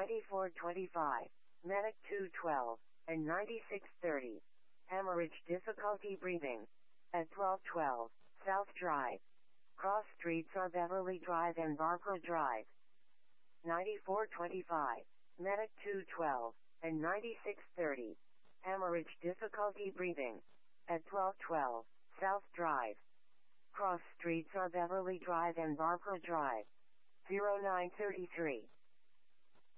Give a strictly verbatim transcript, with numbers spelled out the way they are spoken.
ninety-four twenty-five, Medic two twelve, and ninety-six thirty. Hemorrhage difficulty breathing. At twelve twelve, South Drive. Cross streets are Beverly Drive and Barbara Drive. ninety-four twenty-five, Medic two twelve, and ninety-six thirty. Hemorrhage difficulty breathing. At twelve twelve, South Drive. Cross streets are Beverly Drive and Barbara Drive. zero nine three three.